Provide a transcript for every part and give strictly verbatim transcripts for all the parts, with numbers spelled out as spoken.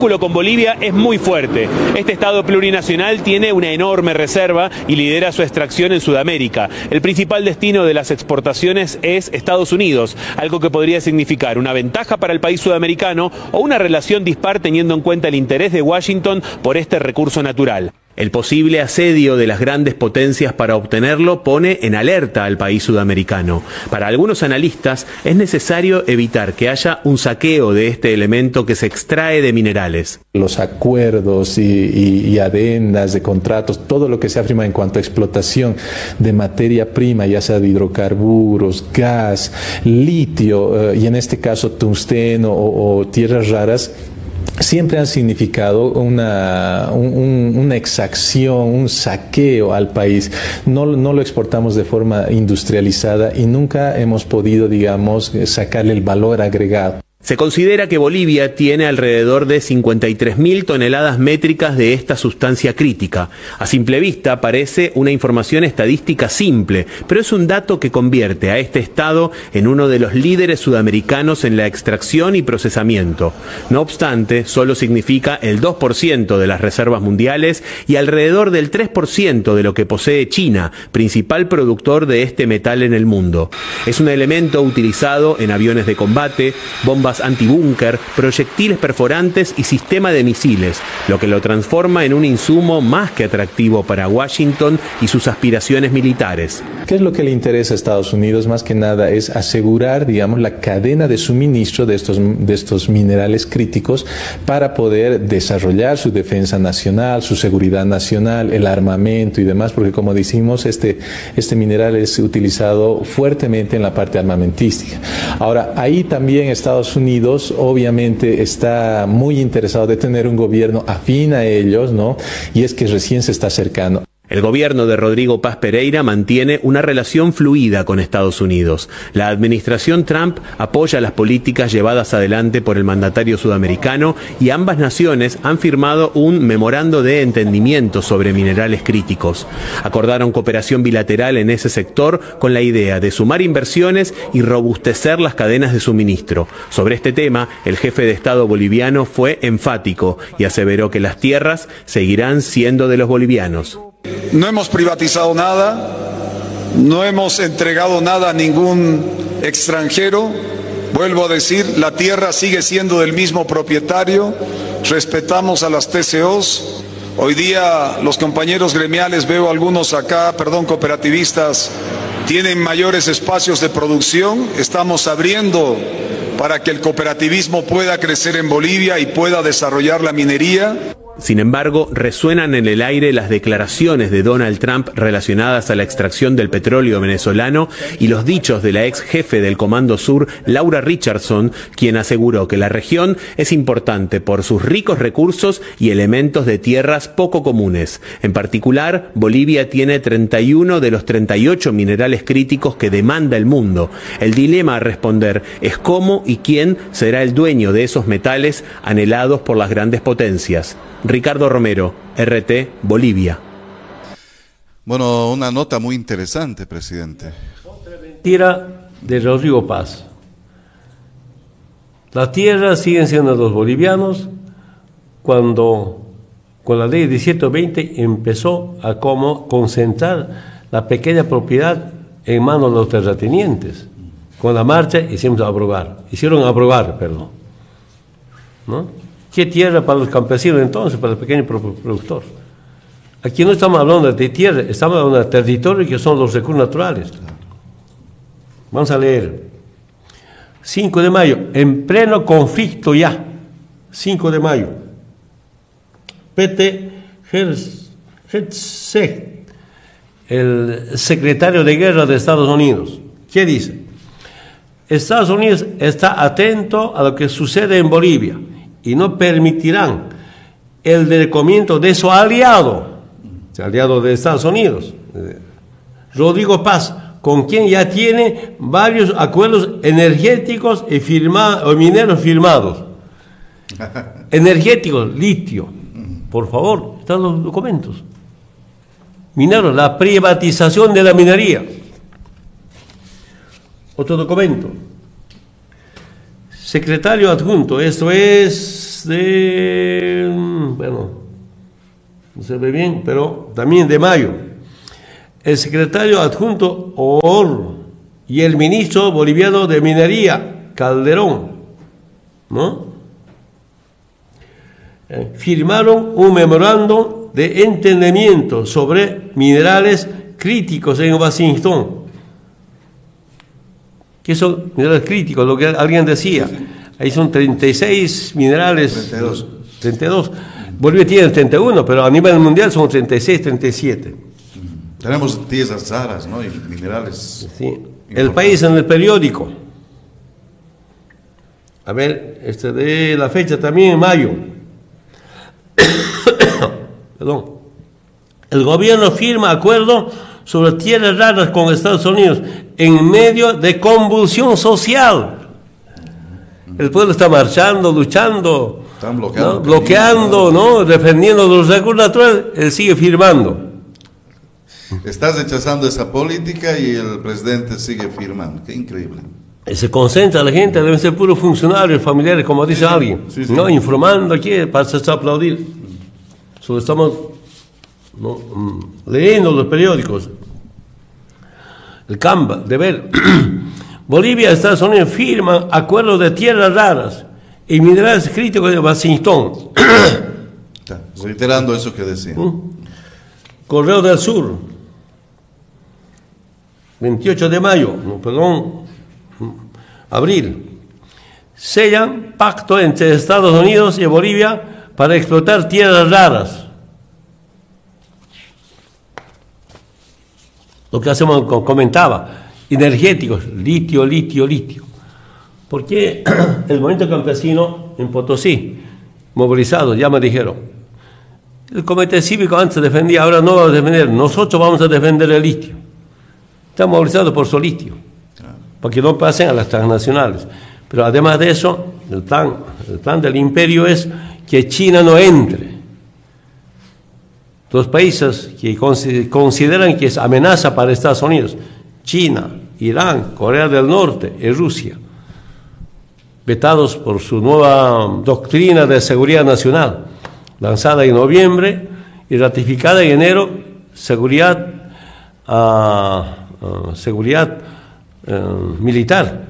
El vínculo con Bolivia es muy fuerte. Este estado plurinacional tiene una enorme reserva y lidera su extracción en Sudamérica. El principal destino de las exportaciones es Estados Unidos, algo que podría significar una ventaja para el país sudamericano o una relación dispar teniendo en cuenta el interés de Washington por este recurso natural. El posible asedio de las grandes potencias para obtenerlo pone en alerta al país sudamericano. Para algunos analistas es necesario evitar que haya un saqueo de este elemento que se extrae de minerales. Los acuerdos y, y, y adendas de contratos, todo lo que se ha firmado en cuanto a explotación de materia prima, ya sea de hidrocarburos, gas, litio, eh, y en este caso tungsteno o, o tierras raras, siempre han significado una, un, una exacción, un saqueo al país. No, no lo exportamos de forma industrializada y nunca hemos podido, digamos, sacarle el valor agregado. Se considera que Bolivia tiene alrededor de cincuenta y tres mil toneladas métricas de esta sustancia crítica. A simple vista parece una información estadística simple, pero es un dato que convierte a este estado en uno de los líderes sudamericanos en la extracción y procesamiento. No obstante, solo significa el dos por ciento de las reservas mundiales y alrededor del tres por ciento de lo que posee China, principal productor de este metal en el mundo. Es un elemento utilizado en aviones de combate, bombas antibúnker, proyectiles perforantes y sistema de misiles, lo que lo transforma en un insumo más que atractivo para Washington y sus aspiraciones militares. ¿Qué es lo que le interesa a Estados Unidos? Más que nada es asegurar, digamos, la cadena de suministro de estos, de estos minerales críticos para poder desarrollar su defensa nacional, su seguridad nacional, el armamento y demás, porque como decimos, este, este mineral es utilizado fuertemente en la parte armamentística. Ahora, ahí también Estados Unidos Unidos obviamente está muy interesado de tener un gobierno afín a ellos, ¿no? Y es que recién se está acercando. El gobierno de Rodrigo Paz Pereira mantiene una relación fluida con Estados Unidos. La administración Trump apoya las políticas llevadas adelante por el mandatario sudamericano y ambas naciones han firmado un memorando de entendimiento sobre minerales críticos. Acordaron cooperación bilateral en ese sector con la idea de sumar inversiones y robustecer las cadenas de suministro. Sobre este tema, el jefe de Estado boliviano fue enfático y aseveró que las tierras seguirán siendo de los bolivianos. No hemos privatizado nada, no hemos entregado nada a ningún extranjero. Vuelvo a decir, la tierra sigue siendo del mismo propietario, respetamos a las T C Os. Hoy día los compañeros gremiales, veo algunos acá, perdón, cooperativistas, tienen mayores espacios de producción. Estamos abriendo para que el cooperativismo pueda crecer en Bolivia y pueda desarrollar la minería. Sin embargo, resuenan en el aire las declaraciones de Donald Trump relacionadas a la extracción del petróleo venezolano y los dichos de la ex jefe del Comando Sur, Laura Richardson, quien aseguró que la región es importante por sus ricos recursos y elementos de tierras poco comunes. En particular, Bolivia tiene treinta y uno de los treinta y ocho minerales críticos que demanda el mundo. El dilema a responder es cómo y quién será el dueño de esos metales anhelados por las grandes potencias. Ricardo Romero, R T, Bolivia. Bueno, una nota muy interesante, presidente. Tierra de Rodrigo Paz. Las tierras siguen siendo de los bolivianos cuando con la ley diecisiete veinte empezó a como concentrar la pequeña propiedad en manos de los terratenientes. Con la marcha hicimos aprobar, hicieron aprobar, perdón, ¿no? ¿Qué tierra para los campesinos entonces, para el pequeño productor? Aquí no estamos hablando de tierra, estamos hablando de territorio que son los recursos naturales. Vamos a leer. cinco de mayo, en pleno conflicto ya. cinco de mayo. Pete Hegseth, el secretario de Guerra de Estados Unidos. ¿Qué dice? Estados Unidos está atento a lo que sucede en Bolivia y no permitirán el descubrimiento de su aliado, el aliado de Estados Unidos, Rodrigo Paz, con quien ya tiene varios acuerdos energéticos y firma, o mineros firmados. Energéticos, litio, por favor, están los documentos. Mineros, la privatización de la minería. Otro documento. Secretario adjunto, esto es es de, bueno, no se ve bien, pero también de mayo. El secretario adjunto Oor y el ministro boliviano de Minería, Calderón, ¿no? Eh, firmaron un memorando de entendimiento sobre minerales críticos en Washington. ¿Qué son minerales críticos? Lo que alguien decía. Ahí son treinta y seis minerales. treinta y dos. treinta y dos. Bolivia tiene treinta y uno, pero a nivel mundial son treinta y seis, treinta y siete. Tenemos tierras raras, ¿no? Y minerales. Sí. El país en el periódico. A ver, este de la fecha también en mayo. Perdón. El gobierno firma acuerdo sobre tierras raras con Estados Unidos en medio de convulsión social. El pueblo está marchando, luchando, Están bloqueando, ¿no? bloqueando, ¿no? Defendiendo los recursos naturales. Él sigue firmando. Estás rechazando esa política y el presidente sigue firmando. Qué increíble. Y se concentra la gente, deben ser puros funcionarios, familiares, como dice sí, alguien, sí, sí. ¿no? Informando aquí para aplaudir. Solo estamos, ¿no? leyendo los periódicos. El Canva, de ver. Bolivia y Estados Unidos firman acuerdos de tierras raras y minerales críticos de Washington. Está reiterando eso que decía. Correo del Sur, veintiocho de mayo, no, perdón, abril. Sellan pacto entre Estados Unidos y Bolivia para explotar tierras raras. Lo que hacemos, comentaba. Energéticos, litio, litio, litio. ¿Por qué el movimiento campesino en Potosí, movilizado, ya me dijeron, el comité cívico antes defendía, ahora no va a defender, nosotros vamos a defender el litio. Están movilizados por su litio, para que no pasen a las transnacionales. Pero además de eso, el plan, el plan del imperio es que China no entre. Los países que consideran que es amenaza para Estados Unidos, China, Irán, Corea del Norte y Rusia, vetados por su nueva doctrina de seguridad nacional, lanzada en noviembre y ratificada en enero, seguridad, uh, uh, seguridad uh, militar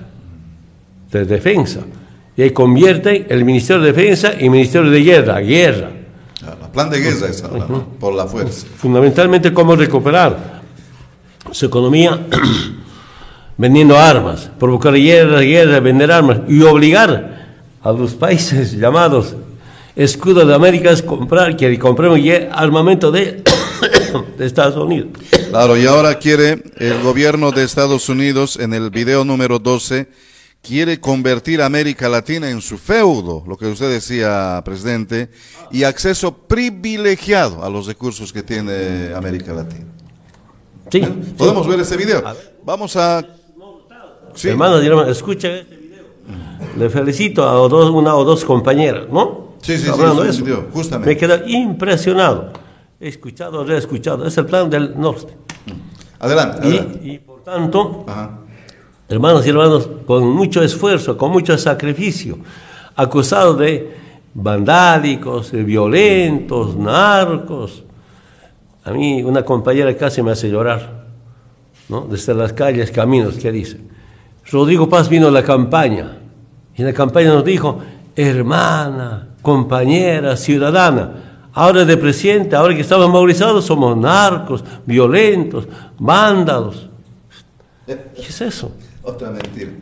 de defensa. Y ahí convierten el Ministerio de Defensa en Ministerio de Guerra, guerra. El plan de guerra es ahora, ¿no? Por la fuerza. Fundamentalmente cómo recuperar su economía vendiendo armas, provocar guerra, guerra, vender armas y obligar a los países llamados escudo de América a comprar, que compremos armamento de, de Estados Unidos. Claro, y ahora quiere el gobierno de Estados Unidos, en el video número doce, quiere convertir a América Latina en su feudo, lo que usted decía, presidente, y acceso privilegiado a los recursos que tiene América Latina. Sí, ¿Podemos sí. ver ese video? Vamos a... Sí. Hermanos y hermanas, escuchen este video. Le felicito a dos, una o dos compañeras, ¿no? Sí, sí, sí, Hablando es de un eso. video, justamente. Me quedé impresionado. He escuchado, reescuchado. Es el plan del norte. Adelante, adelante. Y, y por tanto, Ajá. hermanos y hermanos, con mucho esfuerzo, con mucho sacrificio, acusados de vandálicos, de violentos, narcos. A mí una compañera casi me hace llorar, ¿no? Desde las calles, caminos, ¿qué dice? Rodrigo Paz vino a la campaña, y en la campaña nos dijo, hermana, compañera, ciudadana, ahora de presidente, ahora que estamos movilizados, somos narcos, violentos, vándalos. ¿Qué es eso? Otra mentira.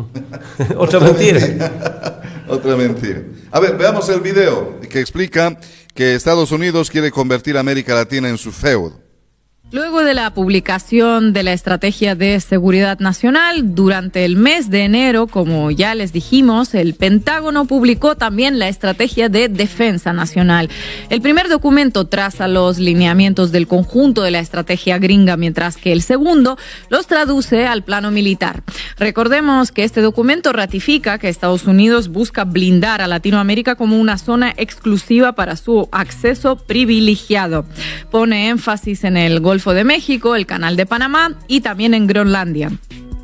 Otra mentira. Otra mentira. A ver, veamos el video que explica que Estados Unidos quiere convertir a América Latina en su feudo. Luego de la publicación de la Estrategia de Seguridad Nacional, durante el mes de enero, como ya les dijimos, el Pentágono publicó también la Estrategia de Defensa Nacional. El primer documento traza los lineamientos del conjunto de la estrategia gringa, mientras que el segundo los traduce al plano militar. Recordemos que este documento ratifica que Estados Unidos busca blindar a Latinoamérica como una zona exclusiva para su acceso privilegiado. Pone énfasis en el Golfo de México, el Canal de Panamá y también en Groenlandia.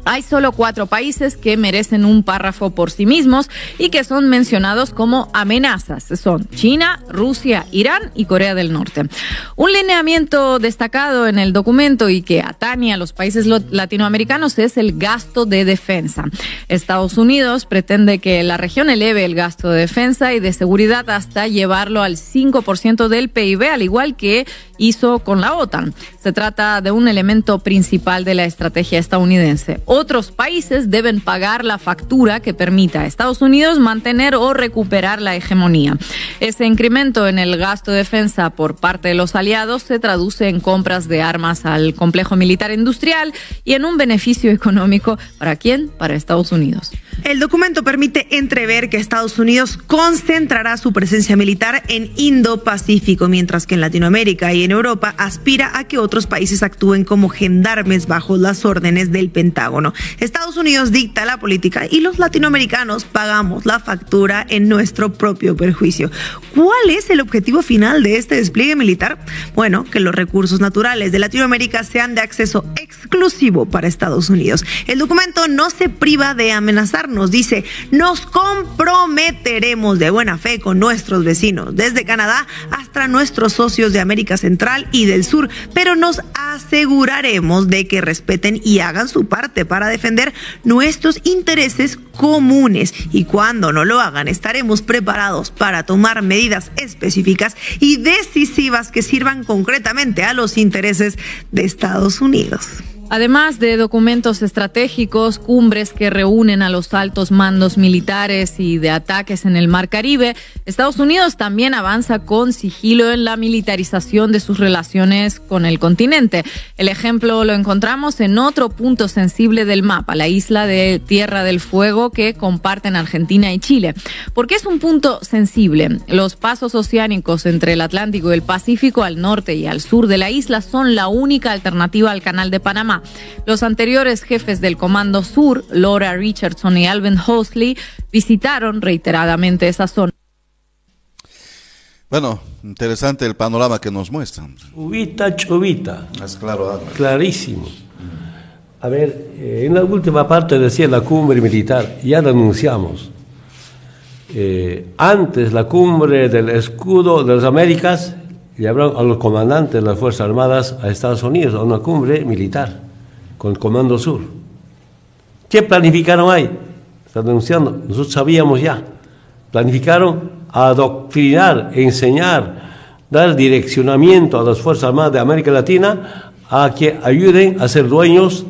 Hay solo cuatro países que merecen un párrafo por sí mismos y que son mencionados como amenazas. Son China, Rusia, Irán y Corea del Norte. Un lineamiento destacado en el documento y que atañe a los países latinoamericanos es el gasto de defensa. Estados Unidos pretende que la región eleve el gasto de defensa y de seguridad hasta llevarlo al cinco por ciento del P I B, al igual que hizo con la OTAN. Se trata de un elemento principal de la estrategia estadounidense. Otros países deben pagar la factura que permita a Estados Unidos mantener o recuperar la hegemonía. Ese incremento en el gasto de defensa por parte de los aliados se traduce en compras de armas al complejo militar industrial y en un beneficio económico. ¿Para quién? Para Estados Unidos. El documento permite entrever que Estados Unidos concentrará su presencia militar en Indo-Pacífico, mientras que en Latinoamérica y en Europa aspira a que otros países actúen como gendarmes bajo las órdenes del Pentágono. Estados Unidos dicta la política y los latinoamericanos pagamos la factura en nuestro propio perjuicio. ¿Cuál es el objetivo final de este despliegue militar? Bueno, que los recursos naturales de Latinoamérica sean de acceso exclusivo para Estados Unidos. El documento no se priva de amenazarnos, dice, nos comprometeremos de buena fe con nuestros vecinos, desde Canadá hasta nuestros socios de América Central y del Sur, pero nos aseguraremos de que respeten y hagan su parte para defender nuestros intereses comunes, y cuando no lo hagan estaremos preparados para tomar medidas específicas y decisivas que sirvan concretamente a los intereses de Estados Unidos. Además de documentos estratégicos, cumbres que reúnen a los altos mandos militares y de ataques en el Mar Caribe, Estados Unidos también avanza con sigilo en la militarización de sus relaciones con el continente. El ejemplo lo encontramos en otro punto sensible del mapa, la isla de Tierra del Fuego que comparten Argentina y Chile. ¿Por qué es un punto sensible? Los pasos oceánicos entre el Atlántico y el Pacífico al norte y al sur de la isla son la única alternativa al Canal de Panamá. Los anteriores jefes del Comando Sur, Laura Richardson y Alvin Hosley, visitaron reiteradamente esa zona. Bueno, interesante el panorama que nos muestran. Chubita, chubita. Es claro, Álvaro. Clarísimo. A ver, eh, en la última parte decía la cumbre militar, ya la anunciamos. Eh, antes la cumbre del escudo de las Américas, llevaron a los comandantes de las Fuerzas Armadas a Estados Unidos, a una cumbre militar con el Comando Sur. ¿Qué planificaron ahí? Están denunciando, nosotros sabíamos ya. Planificaron adoctrinar, enseñar, dar direccionamiento a las Fuerzas Armadas de América Latina a que ayuden a ser dueños,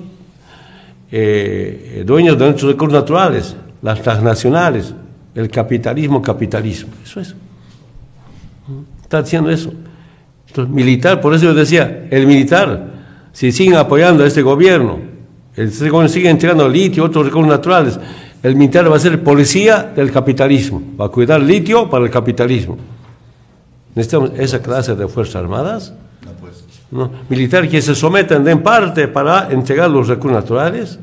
eh, dueños de nuestros recursos naturales, las transnacionales, el capitalismo, capitalismo. Eso es. Está diciendo eso. Entonces, militar, por eso yo decía, el militar, si siguen apoyando a este gobierno, este gobierno sigue entregando litio y otros recursos naturales, el militar va a ser policía del capitalismo, va a cuidar litio para el capitalismo. ¿Necesitamos esa clase de Fuerzas Armadas? No, pues. ¿No? Militar que se sometan en parte para entregar los recursos naturales.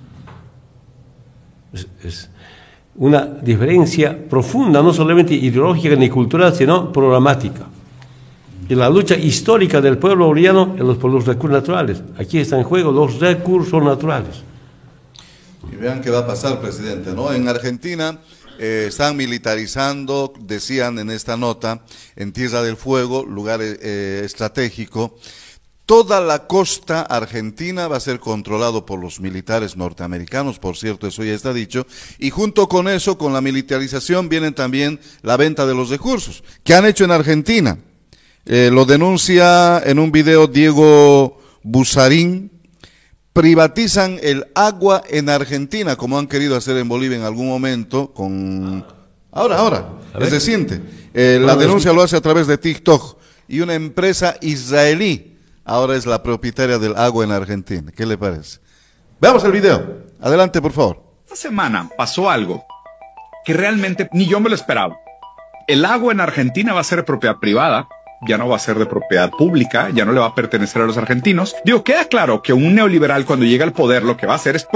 Es, es una diferencia profunda, no solamente ideológica ni cultural, sino programática. Y la lucha histórica del pueblo boliviano en los, por los recursos naturales. Aquí están en juego los recursos naturales. Y vean qué va a pasar, presidente, ¿no? En Argentina eh, están militarizando, decían en esta nota, en Tierra del Fuego, lugar eh, estratégico. Toda la costa argentina va a ser controlado por los militares norteamericanos, por cierto, eso ya está dicho, y junto con eso, con la militarización, vienen también la venta de los recursos. ¿Qué han hecho en Argentina? Eh, lo denuncia en un video Diego Busarín. Privatizan el agua en Argentina, como han querido hacer en Bolivia en algún momento, con... Ahora, ahora, es reciente. Eh, la denuncia lo hace a través de TikTok, y una empresa israelí ahora es la propietaria del agua en Argentina. ¿Qué le parece? Veamos el video. Adelante, por favor. Esta semana pasó algo que realmente ni yo me lo esperaba. El agua en Argentina va a ser de propiedad privada, ya no va a ser de propiedad pública, ya no le va a pertenecer a los argentinos. Digo, queda claro que un neoliberal cuando llega al poder lo que va a hacer es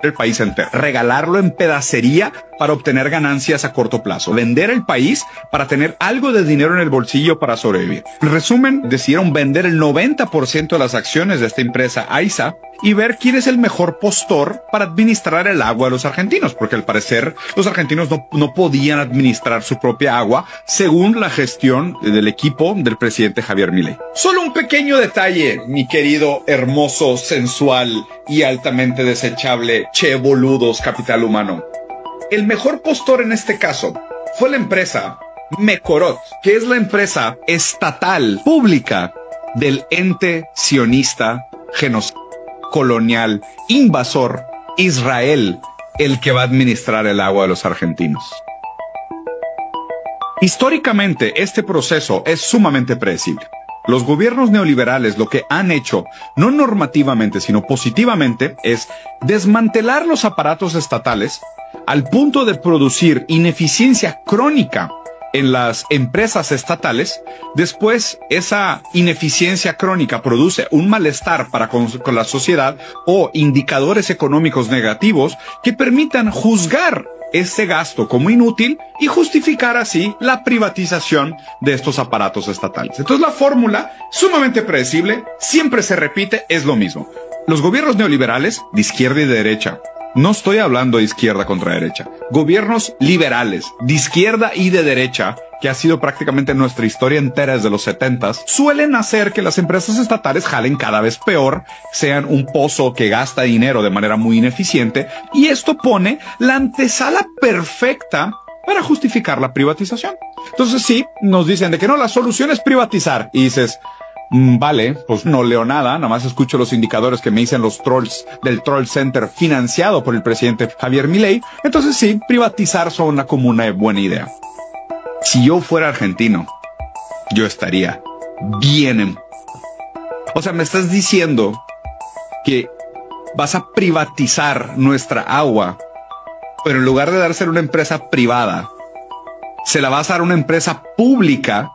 el país entero, regalarlo en pedacería para obtener ganancias a corto plazo, vender el país para tener algo de dinero en el bolsillo para sobrevivir. En resumen, decidieron vender el noventa por ciento de las acciones de esta empresa AISA y ver quién es el mejor postor para administrar el agua de los argentinos, porque al parecer los argentinos no, no podían administrar su propia agua según la gestión del equipo del presidente Javier Milei. Solo un pequeño detalle, mi querido, hermoso, sensual y altamente desechable che boludos capital humano. El mejor postor en este caso fue la empresa Mekorot, que es la empresa estatal pública del ente sionista genocida, colonial, invasor, Israel, el que va a administrar el agua de los argentinos. Históricamente, este proceso es sumamente predecible. Los gobiernos neoliberales lo que han hecho, no normativamente, sino positivamente, es desmantelar los aparatos estatales al punto de producir ineficiencia crónica en las empresas estatales. Después, esa ineficiencia crónica produce un malestar para con, con la sociedad o indicadores económicos negativos que permitan juzgar este gasto como inútil y justificar así la privatización de estos aparatos estatales. Entonces la fórmula, sumamente predecible, siempre se repite, es lo mismo. Los gobiernos neoliberales, de izquierda y de derecha, no estoy hablando de izquierda contra derecha, gobiernos liberales, de izquierda y de derecha, que ha sido prácticamente nuestra historia entera desde los setentas, suelen hacer que las empresas estatales jalen cada vez peor, sean un pozo que gasta dinero de manera muy ineficiente, y esto pone la antesala perfecta para justificar la privatización. Entonces sí, nos dicen de que no, la solución es privatizar, y dices, mm, vale, pues no leo nada, nada más escucho los indicadores que me dicen los trolls del Troll Center financiado por el presidente Javier Milei. Entonces sí, privatizar suena como una buena idea. Si yo fuera argentino, yo estaría bien en... O sea, me estás diciendo que vas a privatizar nuestra agua, pero en lugar de dársela a una empresa privada, se la vas a dar a una empresa pública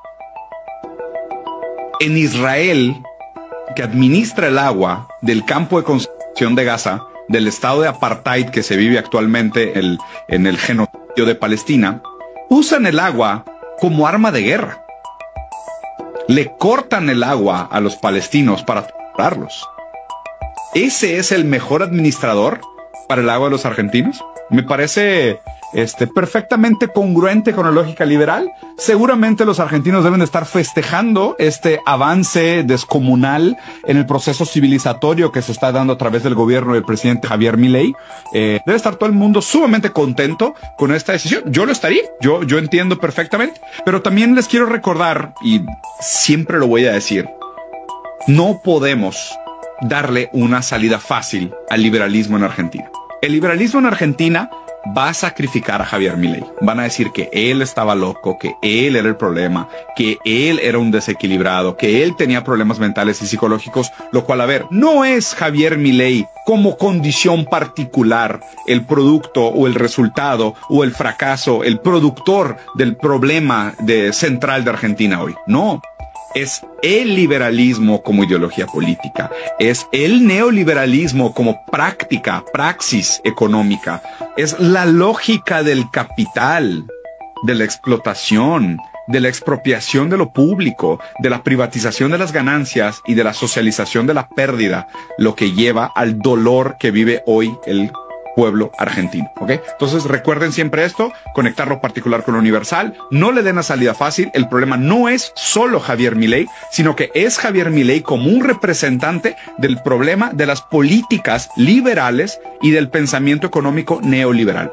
en Israel que administra el agua del campo de concentración de Gaza, del estado de apartheid que se vive actualmente el, en el genocidio de Palestina. Usan el agua como arma de guerra. Le cortan el agua a los palestinos para torturarlos. ¿Ese es el mejor administrador para el agua de los argentinos? Me parece este, perfectamente congruente con la lógica liberal. Seguramente los argentinos deben de estar festejando este avance descomunal en el proceso civilizatorio que se está dando a través del gobierno del presidente Javier Milei. Eh, debe estar todo el mundo sumamente contento con esta decisión. Yo lo estaría, yo, yo entiendo perfectamente, pero también les quiero recordar, y siempre lo voy a decir, no podemos darle una salida fácil al liberalismo en Argentina. El liberalismo en Argentina va a sacrificar a Javier Milei. Van a decir que él estaba loco, que él era el problema, que él era un desequilibrado, que él tenía problemas mentales y psicológicos, lo cual, a ver, no es Javier Milei como condición particular el producto o el resultado o el fracaso, el productor del problema de, central de Argentina hoy. No. Es el liberalismo como ideología política, es el neoliberalismo como práctica, praxis económica, es la lógica del capital, de la explotación, de la expropiación de lo público, de la privatización de las ganancias y de la socialización de la pérdida, lo que lleva al dolor que vive hoy el pueblo argentino, ¿ok? Entonces recuerden siempre esto, conectar lo particular con lo universal, no le den la salida fácil. El problema no es solo Javier Milei, sino que es Javier Milei como un representante del problema de las políticas liberales y del pensamiento económico neoliberal.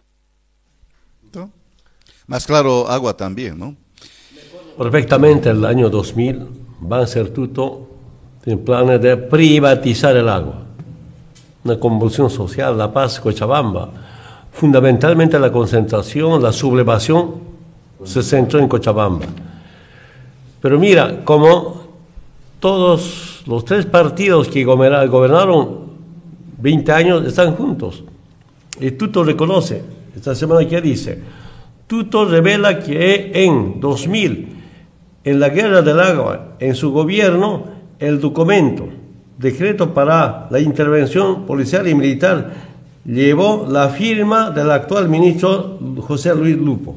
Más claro, agua también, ¿no? Perfectamente, el año dos mil, Banzer-Tuto tiene planes de privatizar el agua. Una convulsión social, La Paz, Cochabamba. Fundamentalmente la concentración, la sublevación se centró en Cochabamba. Pero mira, como todos los tres partidos que gobernaron veinte años están juntos. Y Tuto reconoce, esta semana que dice, Tuto revela que en dos mil, en la guerra del agua, en su gobierno, el documento decreto para la intervención policial y militar llevó la firma del actual ministro José Luis Lupo.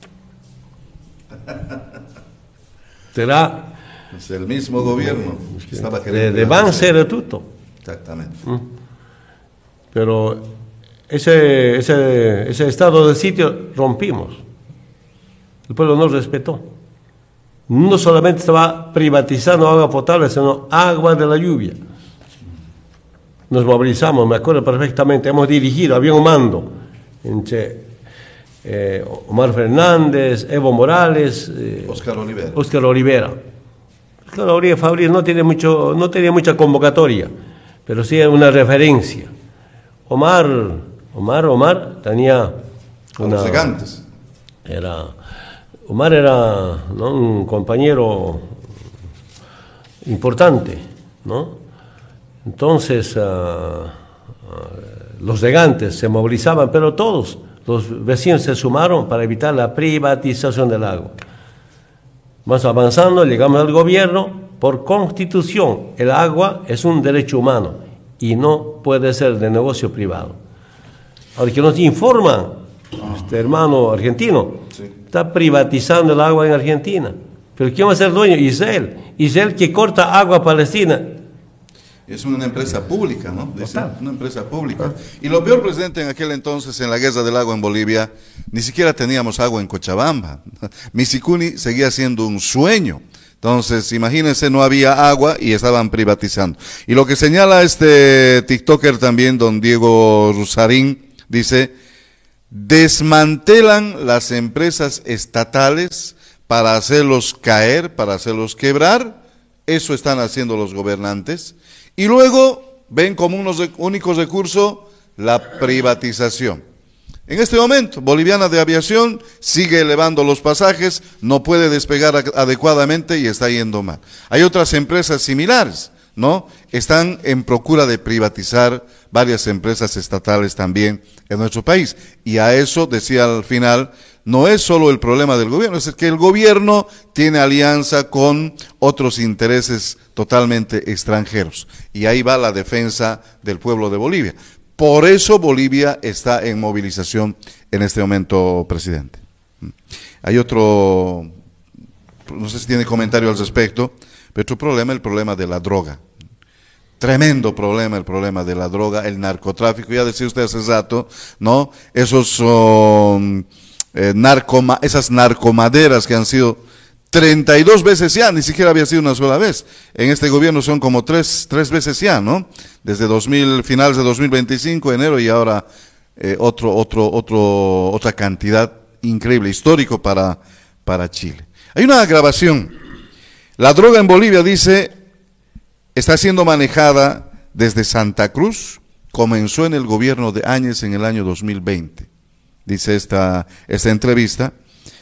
Será es el mismo gobierno que estaba de, de Ban Seratuto. Exactamente. Pero ese, ese, ese estado del sitio rompimos. El pueblo no respetó. No solamente estaba privatizando agua potable, sino agua de la lluvia. Nos movilizamos, me acuerdo perfectamente, hemos dirigido, había un mando entre eh, Omar Fernández, Evo Morales, eh, Oscar Olivera. Oscar Olivera. Oscar Olivera Fabriz no tiene mucho, no tenía mucha convocatoria, pero sí una referencia. Omar, Omar, Omar tenía una, los gigantes. Era, Omar era, ¿no?, un compañero importante, ¿no? Entonces, uh, uh, los gigantes se movilizaban, pero todos los vecinos se sumaron para evitar la privatización del agua. Más avanzando, llegamos al gobierno. Por constitución, el agua es un derecho humano y no puede ser de negocio privado. Ahora que nos informan, este hermano argentino, sí, está privatizando el agua en Argentina. ¿Pero quién va a ser dueño? Israel. Israel que corta agua a Palestina. Es una empresa pública, ¿no? Dice, una empresa pública. Y lo peor, presidente, en aquel entonces, en la guerra del agua en Bolivia, ni siquiera teníamos agua en Cochabamba. Misicuni seguía siendo un sueño. Entonces, imagínense, no había agua y estaban privatizando. Y lo que señala este TikToker también, don Diego Rusarín, dice, desmantelan las empresas estatales para hacerlos caer, para hacerlos quebrar. Eso están haciendo los gobernantes. Y luego ven como unos únicos recursos la privatización. En este momento, Boliviana de Aviación sigue elevando los pasajes, no puede despegar adecuadamente y está yendo mal. Hay otras empresas similares, ¿no? Están en procura de privatizar varias empresas estatales también en nuestro país. Y a eso, decía al final, no es solo el problema del gobierno, es que el gobierno tiene alianza con otros intereses totalmente extranjeros. Y ahí va la defensa del pueblo de Bolivia. Por eso Bolivia está en movilización en este momento, presidente. Hay otro, no sé si tiene comentario al respecto, pero otro problema, el problema de la droga. Tremendo problema, el problema de la droga, el narcotráfico. Ya decía usted hace rato, ¿no? Esos... Um, Eh, narcoma, esas narcomaderas que han sido treinta y dos veces ya, ni siquiera había sido una sola vez. En este gobierno son como tres, tres veces ya, ¿no? Desde dos mil, finales de dos mil veinticinco, enero, y ahora eh, otro, otro, otro, otra cantidad increíble, histórico para, para Chile. Hay una grabación. La droga en Bolivia, dice, está siendo manejada desde Santa Cruz, comenzó en el gobierno de Áñez en el año dos mil veinte. Dice esta, esta entrevista,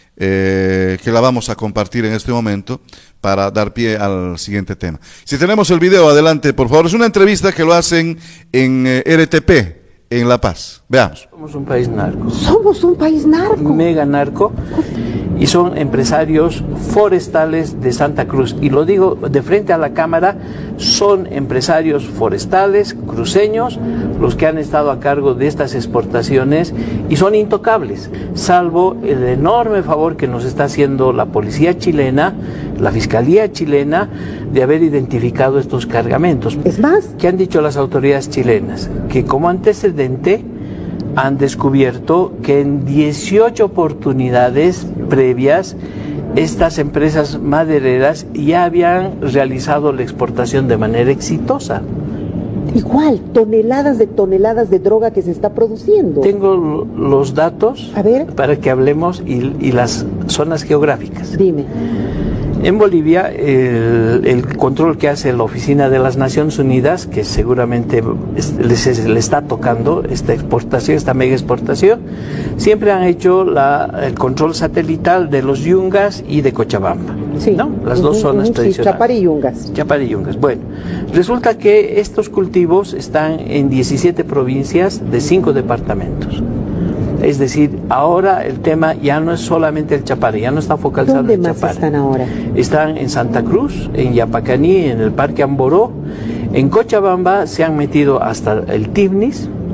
eh, que la vamos a compartir en este momento para dar pie al siguiente tema. Si tenemos el video, adelante, por favor. Es una entrevista que lo hacen en eh, R T P, en La Paz. Veamos. Somos un país narco. Somos un país narco. Mega narco. Y son empresarios forestales de Santa Cruz. Y lo digo de frente a la cámara, son empresarios forestales, cruceños, los que han estado a cargo de estas exportaciones y son intocables, salvo el enorme favor que nos está haciendo la policía chilena, la fiscalía chilena, de haber identificado estos cargamentos. Es más, ¿qué han dicho las autoridades chilenas? Que como antecedente han descubierto que en dieciocho oportunidades previas estas empresas madereras ya habían realizado la exportación de manera exitosa. Igual, toneladas de toneladas de droga que se está produciendo. Tengo los datos A ver. para que hablemos y, y las zonas geográficas. Dime. En Bolivia, el, el control que hace la Oficina de las Naciones Unidas, que seguramente les, le está tocando esta exportación, esta mega exportación, siempre han hecho la, el control satelital de los Yungas y de Cochabamba, sí, ¿no? Las dos uh -huh, zonas uh -huh, tradicionales. Sí, Chapare y Yungas. Chapare y Yungas. Bueno, resulta que estos cultivos están en diecisiete provincias de cinco departamentos. Es decir, ahora el tema ya no es solamente el Chapare, ya no está focalizado en el Chapare. ¿Dónde más están ahora? Están en Santa Cruz, en Yapacaní, en el Parque Amboró. En Cochabamba se han metido hasta el Tivnis,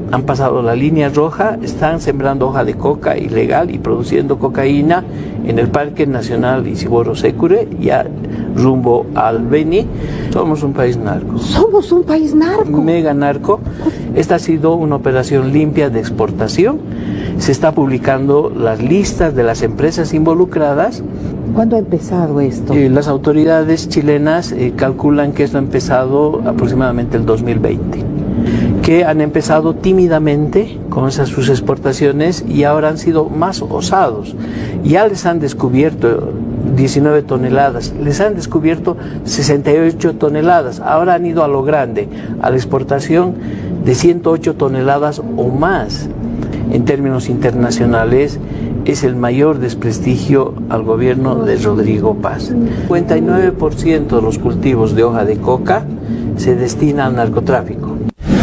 han pasado la línea roja, están sembrando hoja de coca ilegal y produciendo cocaína en el Parque Nacional Isiboro Secure, ya rumbo al Beni. Somos un país narco. Somos un país narco. Mega narco. Esta ha sido una operación limpia de exportación. Se está publicando las listas de las empresas involucradas. ¿Cuándo ha empezado esto? Eh, las autoridades chilenas eh, calculan que esto ha empezado aproximadamente el dos mil veinte, que han empezado tímidamente con esas sus exportaciones y ahora han sido más osados. Ya les han descubierto diecinueve toneladas, les han descubierto sesenta y ocho toneladas, ahora han ido a lo grande, a la exportación de ciento ocho toneladas o más. En términos internacionales, es el mayor desprestigio al gobierno de Rodrigo Paz. cincuenta y nueve por ciento de los cultivos de hoja de coca se destina al narcotráfico.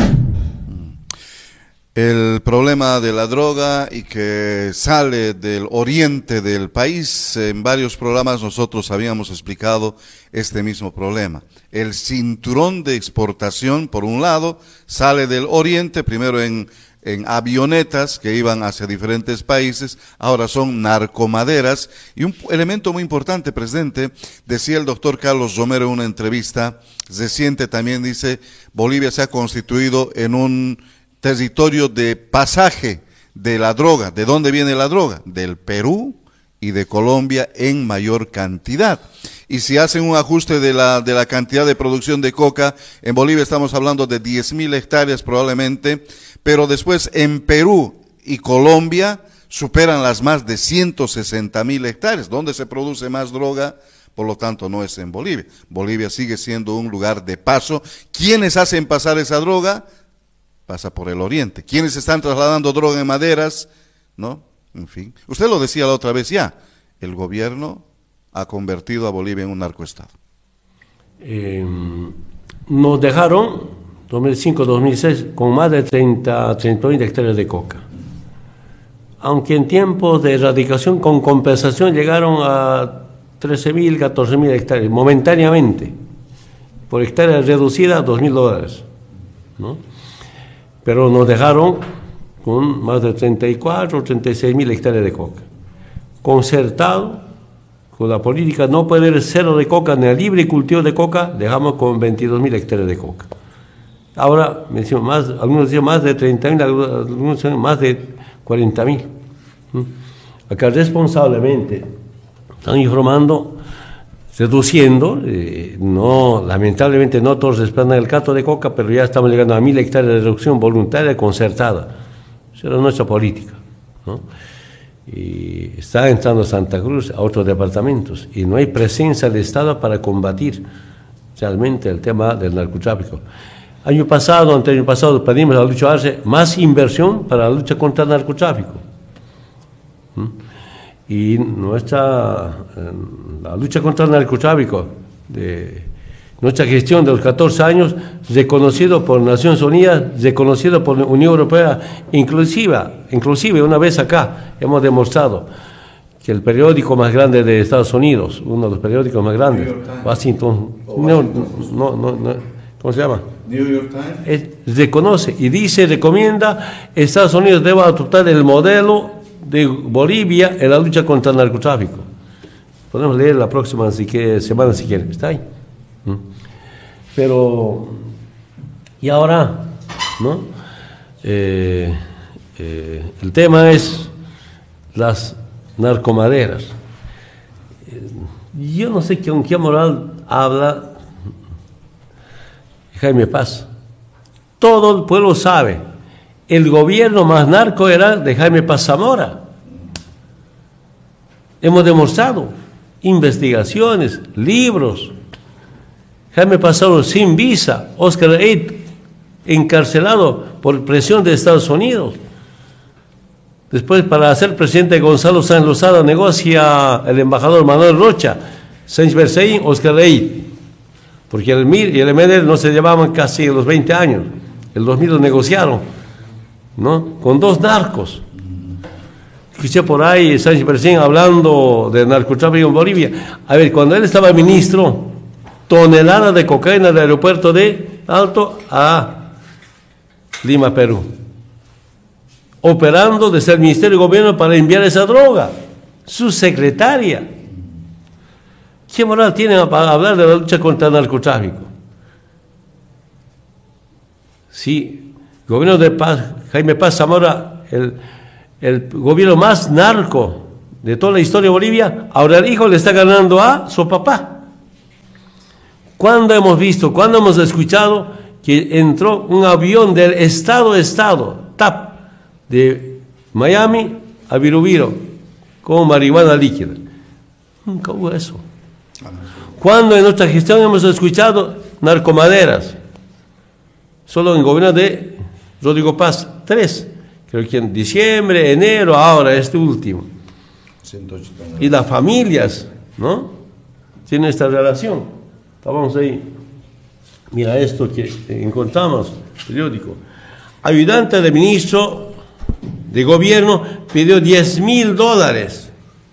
El problema de la droga y que sale del oriente del país, en varios programas nosotros habíamos explicado este mismo problema. El cinturón de exportación, por un lado, sale del oriente, primero en en avionetas que iban hacia diferentes países, ahora son narcomaderas. Y un elemento muy importante, presidente, decía el doctor Carlos Romero en una entrevista reciente también, dice, Bolivia se ha constituido en un territorio de pasaje de la droga. ¿De dónde viene la droga? Del Perú y de Colombia en mayor cantidad. Y si hacen un ajuste de la, de la cantidad de producción de coca, en Bolivia estamos hablando de diez mil hectáreas probablemente, pero después en Perú y Colombia superan las más de ciento sesenta mil hectáreas. ¿Dónde se produce más droga? Por lo tanto, no es en Bolivia. Bolivia sigue siendo un lugar de paso. ¿Quiénes hacen pasar esa droga? Pasa por el oriente. ¿Quiénes están trasladando droga en maderas? ¿No? En fin. Usted lo decía la otra vez ya. El gobierno ha convertido a Bolivia en un narcoestado. Eh, nos dejaron dos mil cinco a dos mil seis con más de treinta, treinta mil hectáreas de coca. Aunque en tiempos de erradicación con compensación llegaron a trece mil, catorce mil hectáreas, momentáneamente. Por hectárea reducida a dos mil dólares, ¿no? Pero nos dejaron con más de treinta y cuatro, treinta y seis mil hectáreas de coca. Concertado con la política no puede haber cero de coca ni el libre cultivo de coca, dejamos con veintidós mil hectáreas de coca. Ahora, me decimos más, algunos decían más de treinta mil, algunos decían más de cuarenta mil. Acá responsablemente están informando, reduciendo, eh, no, lamentablemente no todos respaldan el cato de coca, pero ya estamos llegando a mil hectáreas de reducción voluntaria concertada. Esa era nuestra política, ¿no? Y está entrando Santa Cruz a otros departamentos y no hay presencia del Estado para combatir realmente el tema del narcotráfico. Año pasado, ante año pasado, pedimos a Lucho Arce más inversión para la lucha contra el narcotráfico. ¿Mm? Y nuestra la lucha contra el narcotráfico, de nuestra gestión de los catorce años, reconocido por Naciones Unidas, reconocido por la Unión Europea, inclusive, inclusive una vez acá hemos demostrado que el periódico más grande de Estados Unidos, uno de los periódicos más grandes, Washington, no, no, no, no, ¿cómo se llama? New York Times. Es, reconoce y dice, recomienda, Estados Unidos debe adoptar el modelo de Bolivia en la lucha contra el narcotráfico. Podemos leer la próxima si que, semana si quieren, está ahí. ¿Mm? Pero, y ahora, ¿no? Eh, eh, el tema es las narcomaderas. Eh, yo no sé con qué moral habla Jaime Paz. Todo el pueblo sabe, el gobierno más narco era de Jaime Paz Zamora. Hemos demostrado investigaciones, libros. Jaime Paz Zamora sin visa, Oscar Eid encarcelado por presión de Estados Unidos. Después, para ser presidente, Gonzalo Sáenz Lozada negocia el embajador Manuel Rocha, Sáenz Berzaín, Oscar Eid. Porque el M I R y el M D L no se llevaban casi los veinte años. El dos mil los negociaron, ¿no? Con dos narcos. Escuché por ahí Sánchez Berzaín hablando de narcotráfico en Bolivia. A ver, cuando él estaba ministro, toneladas de cocaína del aeropuerto de Alto a Lima, Perú. operando desde el Ministerio de Gobierno para enviar esa droga. Su secretaria. ¿Qué moral tiene para hablar de la lucha contra el narcotráfico? Sí, el gobierno de Paz, Jaime Paz Zamora, el, el gobierno más narco de toda la historia de Bolivia, ahora el hijo le está ganando a su papá. ¿Cuándo hemos visto, cuándo hemos escuchado que entró un avión del Estado de Estado, T A P, de Miami a Virubiro, con marihuana líquida? Nunca hubo eso. ¿Cuándo en nuestra gestión hemos escuchado narcomaderas? Solo en el gobierno de Rodrigo Paz, tres. Creo que en diciembre, enero, ahora este último. Y las familias, ¿no? Tienen esta relación. Estábamos ahí. Mira esto que encontramos, periódico. Ayudante del ministro de gobierno pidió diez mil dólares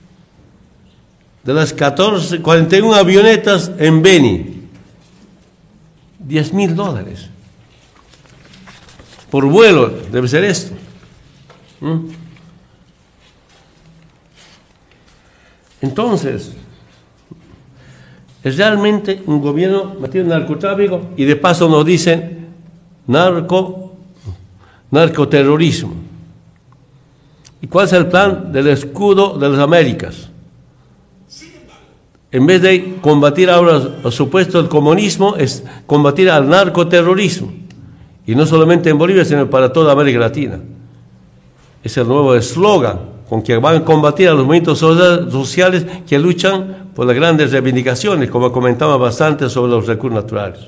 de las catorce, cuarenta y una avionetas en Beni. diez mil dólares. Por vuelo, debe ser esto. ¿Mm? Entonces, es realmente un gobierno metido en narcotráfico y de paso nos dicen narco, narcoterrorismo. ¿Y cuál es el plan del escudo de las Américas? En vez de combatir ahora el supuesto el comunismo, es combatir al narcoterrorismo. Y no solamente en Bolivia, sino para toda América Latina. Es el nuevo eslogan con que van a combatir a los movimientos sociales que luchan por las grandes reivindicaciones, como comentaba bastante sobre los recursos naturales.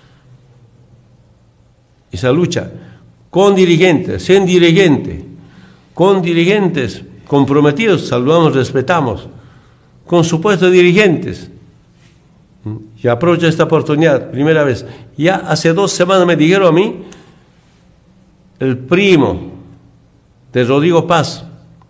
Esa lucha con dirigentes, sin dirigentes, con dirigentes comprometidos, saludamos, respetamos, con supuestos dirigentes. Y aprovecho esta oportunidad, primera vez. Ya hace dos semanas me dijeron a mí, el primo de Rodrigo Paz,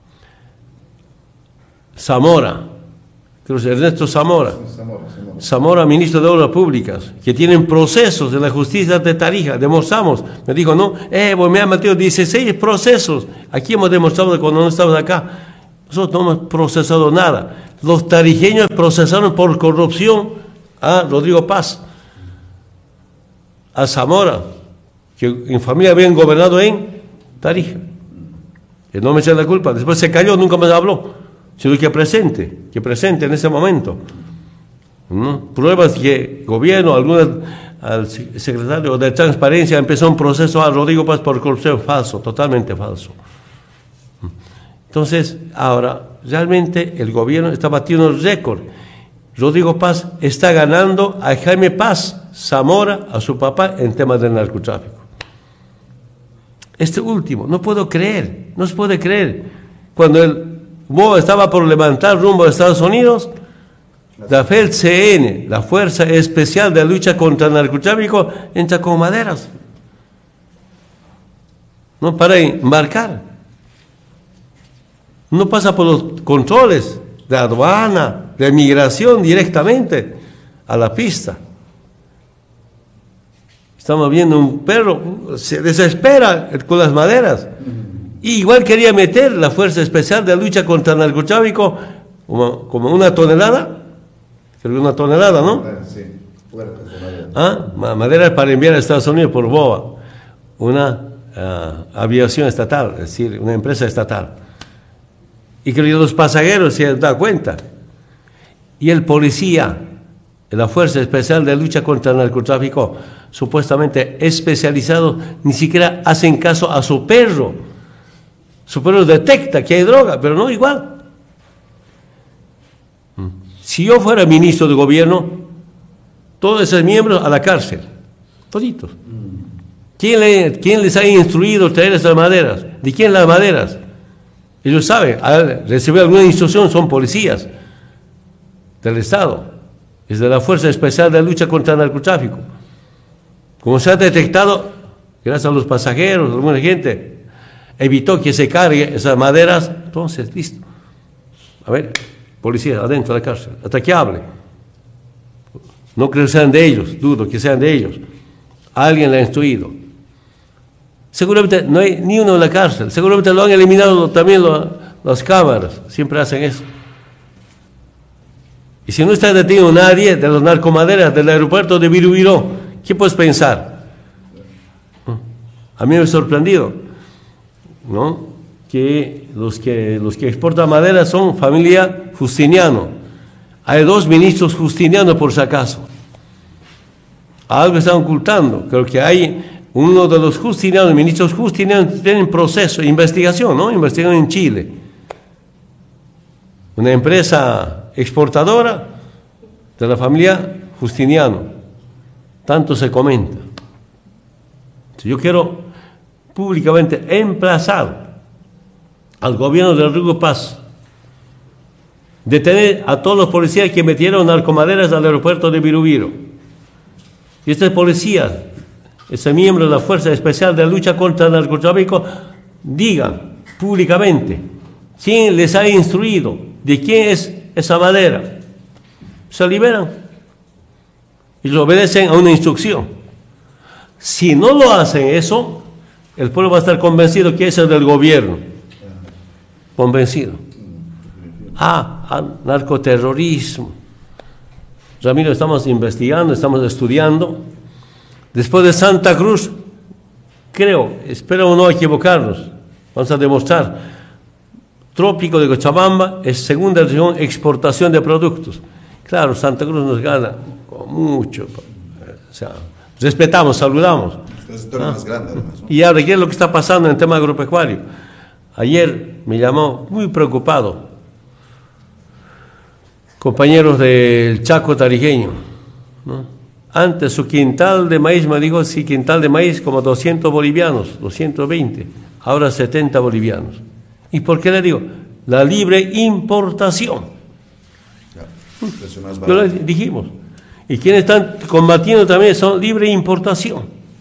Zamora, creo que es Ernesto Zamora, Zamora, Zamora, Zamora, ministro de Obras Públicas, que tienen procesos en la justicia de Tarija, demostramos, me dijo, no, eh, pues me han metido dieciséis procesos, aquí hemos demostrado que cuando no estamos acá, nosotros no hemos procesado nada, los tarijeños procesaron por corrupción a Rodrigo Paz, a Zamora, que en familia habían gobernado en Tarija, que no me echa la culpa, después se cayó, nunca más habló. Sino que presente, que presente en ese momento. ¿No? Pruebas que el gobierno, algunas, al secretario de Transparencia empezó un proceso a Rodrigo Paz por corrupción falso, totalmente falso. Entonces, ahora, realmente el gobierno está batiendo el récord. Rodrigo Paz está ganando a Jaime Paz Zamora, a su papá, en temas del narcotráfico. Este último, no puedo creer, no se puede creer. Cuando el Boa estaba por levantar rumbo a Estados Unidos, la F E L C N, la Fuerza Especial de Lucha contra el Narcotráfico, entra con maderas, no para embarcar, no pasa por los controles de aduana, de migración directamente a la pista. Estamos viendo un perro, se desespera con las maderas. Y igual quería meter la Fuerza Especial de Lucha contra el Narcotráfico como, como una tonelada, creo que una tonelada, ¿no? Sí, fuertes de madera. ¿Ah? Madera para enviar a Estados Unidos por Boa, una uh, aviación estatal, es decir, una empresa estatal. Y creo que los pasajeros se han dado cuenta. Y el policía de la Fuerza Especial de Lucha contra el Narcotráfico, supuestamente especializado, ni siquiera hacen caso a su perro. Su perro detecta que hay droga, pero no igual. Si yo fuera ministro de gobierno, todos esos miembros a la cárcel, toditos. ¿Quién, le, quién les ha instruido a traer esas maderas? ¿De quién las maderas? Ellos saben, al recibir alguna instrucción son policías del Estado, es de la Fuerza Especial de Lucha contra el Narcotráfico. Como se ha detectado, gracias a los pasajeros, a alguna gente, evitó que se cargue esas maderas, entonces, listo. A ver, policía, adentro de la cárcel, hasta que hable. No creo que sean de ellos, dudo que sean de ellos. Alguien le ha instruido. Seguramente no hay ni uno en la cárcel, seguramente lo han eliminado también lo, las cámaras, siempre hacen eso. Y si no está detenido nadie de los narcomaderas del aeropuerto de Viruviró, ¿qué puedes pensar? A mí me ha sorprendido, ¿no?, que los que, los que exportan madera son familia Justiniano. Hay dos ministros Justinianos por si acaso. Algo están ocultando. Creo que hay uno de los Justinianos, ministros Justinianos, tienen proceso de investigación, ¿no? Investigación en Chile. Una empresa exportadora de la familia Justiniano. Tanto se comenta. Yo quiero públicamente emplazar al gobierno de Rodrigo Paz detener a todos los policías que metieron narcomaderas al aeropuerto de Viruviró. Y este policía, ese miembro de la Fuerza Especial de Lucha contra el Narcotráfico, digan públicamente quién les ha instruido, de quién es esa madera. Se liberan y obedecen a una instrucción. Si no lo hacen eso, el pueblo va a estar convencido que eso es del gobierno. Convencido. Ah, ah, narcoterrorismo. Ramiro, estamos investigando, estamos estudiando. Después de Santa Cruz, creo, espero no equivocarnos, vamos a demostrar, Trópico de Cochabamba es segunda región exportación de productos. Claro, Santa Cruz nos gana con mucho. O sea, respetamos, saludamos. Es el más grande, además, ¿no? Y ahora, ¿qué es lo que está pasando en el tema agropecuario? Ayer me llamó muy preocupado compañeros del Chaco tarijeño, ¿no? Antes su quintal de maíz, me dijo, sí, quintal de maíz como doscientos bolivianos, doscientos veinte, ahora setenta bolivianos. ¿Y por qué le digo? La libre importación. Ya, lo dijimos. Y quienes están combatiendo también son libre importación.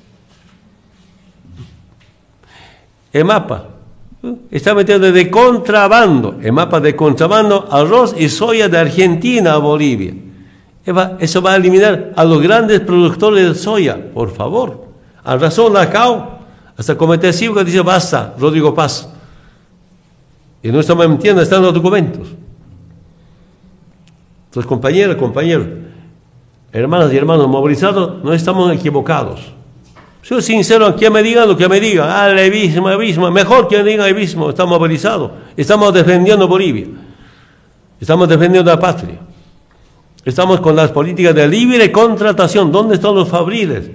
EMAPA está metiendo de contrabando, EMAPA de contrabando, arroz y soya de Argentina a Bolivia. Eso va a eliminar a los grandes productores de soya, por favor. A razón la C A O, hasta el Comité Cívico dice basta, Rodrigo Paz. Y no estamos mintiendo, están los documentos. Entonces, compañeros, compañeros, hermanas y hermanos movilizados, no estamos equivocados. Soy sincero, que me digan lo que me digan, ah, el abismo, abismo, mejor que me digan abismo, estamos movilizados, estamos defendiendo Bolivia, estamos defendiendo la patria, estamos con las políticas de libre contratación. ¿Dónde están los fabriles?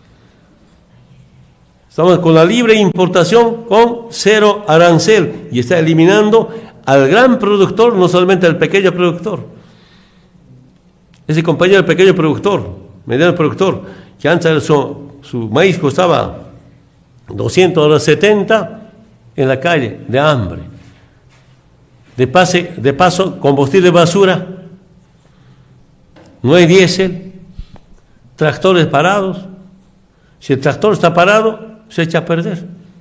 Estamos con la libre importación con cero arancel y está eliminando al gran productor, no solamente al pequeño productor. Ese compañero, el pequeño productor, mediano productor, que antes su, su maíz costaba doscientos, ahora setenta, en la calle, de hambre. De, pase, de paso, combustible basura, no hay diésel, tractores parados. Si el tractor está parado, se echa a perder.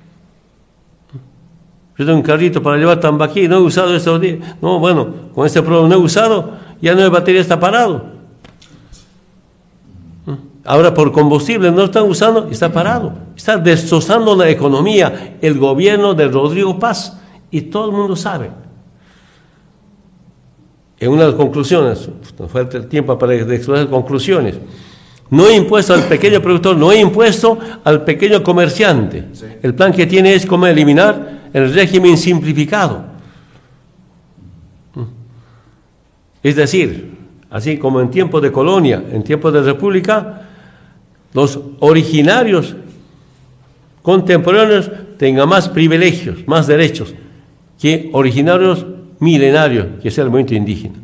Yo tengo un carrito para llevar tambaquí, no he usado estos días. No, bueno, con este problema no he usado, ya no hay batería, está parado. Ahora por combustible no están usando, está parado. Está destrozando la economía el gobierno de Rodrigo Paz y todo el mundo sabe. En una de las conclusiones, nos falta el tiempo para expresar conclusiones. No hay impuesto al pequeño productor, no hay impuesto al pequeño comerciante. Sí. El plan que tiene es como eliminar el régimen simplificado. Es decir, así como en tiempos de colonia, en tiempos de república, los originarios contemporáneos tengan más privilegios, más derechos que originarios milenarios, que es el movimiento indígena.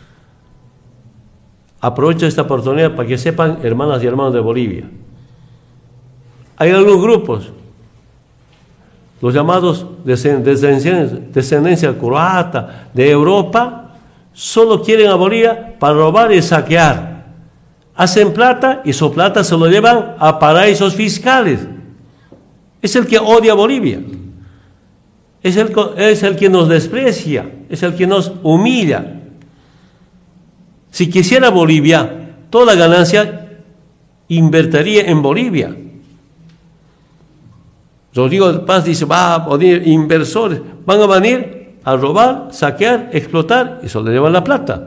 Aprovecho esta oportunidad para que sepan, hermanas y hermanos de Bolivia, hay algunos grupos, los llamados descendencia, descendencia croata de Europa, solo quieren a Bolivia para robar y saquear. Hacen plata y su plata se lo llevan a paraísos fiscales. Es el que odia a Bolivia. Es el, es el que nos desprecia, es el que nos humilla. Si quisiera Bolivia, toda la ganancia invertiría en Bolivia. Rodrigo Paz dice, va a poner inversores, van a venir a robar, saquear, explotar y solo llevan la plata.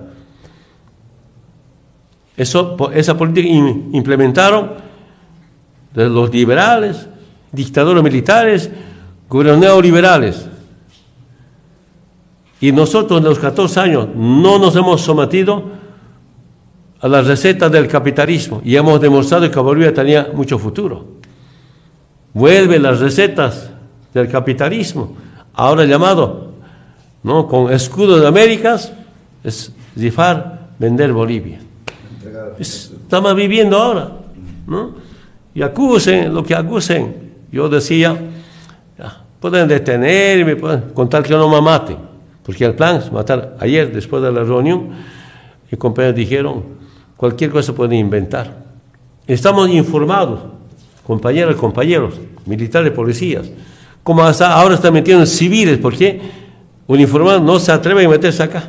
Eso, esa política implementaron los liberales, dictadores militares, gobiernos neoliberales. Y nosotros en los catorce años no nos hemos sometido a las recetas del capitalismo y hemos demostrado que Bolivia tenía mucho futuro. Vuelve las recetas del capitalismo, ahora llamado, ¿no?, con escudo de Américas, es rifar, vender Bolivia. Estamos viviendo ahora, ¿no? Y acusen lo que acusen. Yo decía, ya, pueden detenerme, pueden contar que no me maten, porque el plan es matar. Ayer, después de la reunión, mis compañeros dijeron, cualquier cosa pueden inventar. Estamos informados, compañeras y compañeros, militares, policías, como hasta ahora están metiendo civiles, porque uniformados no se atreven a meterse acá.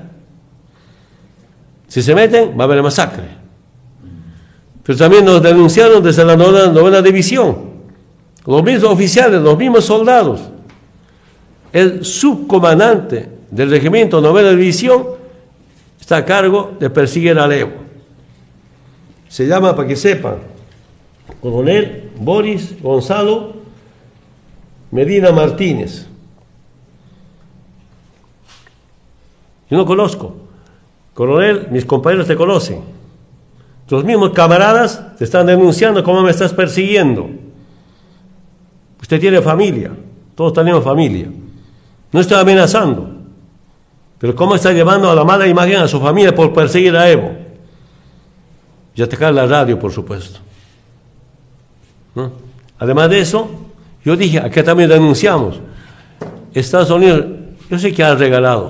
Si se meten, va a haber masacre. Pero también nos denunciaron desde la novena, novena división, los mismos oficiales, los mismos soldados. El subcomandante del regimiento novena división está a cargo de perseguir al Evo. Se llama, para que sepan, Coronel Boris Gonzalo Medina Martínez. Yo no conozco. Coronel, mis compañeros te conocen. Los mismos camaradas te están denunciando cómo me estás persiguiendo. Usted tiene familia, todos tenemos familia. No estoy amenazando, pero cómo está llevando a la mala imagen a su familia por perseguir a Evo. Y atacar la radio, por supuesto, ¿no? Además de eso, yo dije, acá también denunciamos, Estados Unidos, yo sé que ha regalado